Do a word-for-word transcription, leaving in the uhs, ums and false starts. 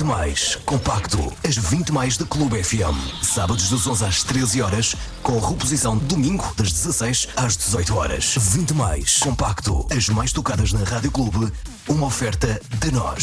mais compacto. As vinte mais da Clube F M. Sábados das onze às treze horas, com reposição domingo das dezasseis às dezoito horas. vinte mais compacto. As mais tocadas na Rádio Clube. Uma oferta de nós.